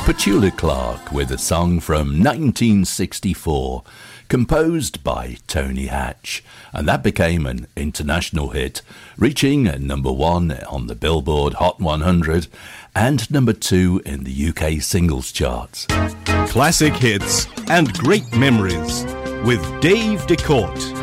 Petula Clark with a song from 1964, composed by Tony Hatch, and that became an international hit, reaching number 1 on the Billboard Hot 100 and number 2 in the UK singles charts. Classic hits and great memories with Dave DeCourt.